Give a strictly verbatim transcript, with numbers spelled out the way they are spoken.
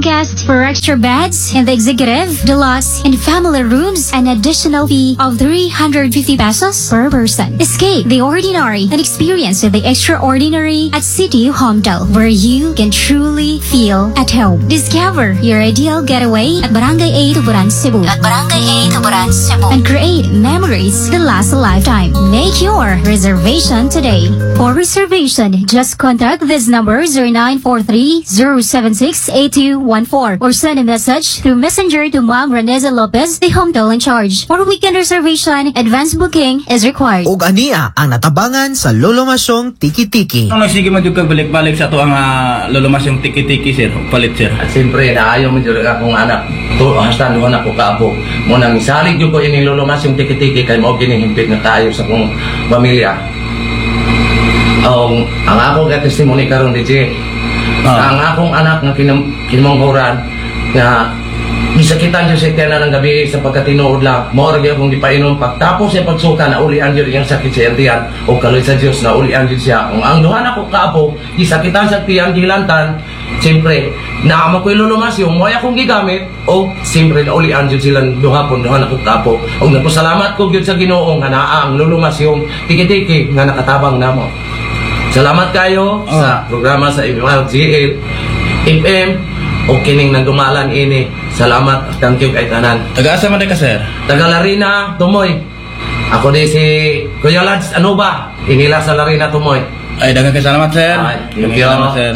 guests for extra beds in the executive, deluxe, and family rooms, an additional fee of three hundred fifty pesos per person. Escape the ordinary and experience the extraordinary at City Homedale, where you can truly feel at home. Discover your ideal getaway at Barangay eight, Tuburan, Cebu. At Barangay eight, Tuburan, Cebu. And create memories that last a lifetime. Make your reservation today. For reservation, just contact this number zero nine four three zero seven six eight two one four or send a message through Messenger to Ma'am Reneza Lopez, the Homedale in charge. For weekend reservation, advance booking is required. Ug ania ang natabangan sa Lolo Masyong Tiki-Tiki. Ano sige man jud kag balik-balik sa to ang uh, Lolo Masyong Tiki-Tiki sir, palit sir. At siyempre naayo man jud akong anak. To hasta duha na ko kaabo. Mo nang isalig jud ko ini Lolo Masyong Tiki-Tiki kay mao gini himpit na tayo sa akong pamilya. Um, ang ako ga testimony karon D J. Ah. Ang akong anak nga kinam kinamanghuran nga gisakitan jud siya na ng gabi sa pagkatinuod lang. Mao ra gyud akong gipainom pagtapos sa pagsuka na ulian jud iyang sakit sa tiyan o kaloy sa Dios na ulian jud siya. Kung ang duha na ko kaabo gisakitan sa tiyan gilantan, siyempre naamo ko Lolo Masyong mo akong gigamit o siyempre na ulian jud silang duha pon duha na ko kaabo. Og nagpasalamat ko gyud sa Ginoo nga naa ang Lolo Masyong Tiki-Tiki nga nakatabang namo. Salamat kayo oh. sa programa sa M R G L F M o kining nagdumalan ini. Salamat, thank you kay tanan. Taga-asa man ka sir? Taga Larina, Tumoy. Ako di si Kuya Lads, ano ba? Inila sa Larina, Tumoy. Ay, daghang salamat sir. Ay, thank you. Salamat, sir.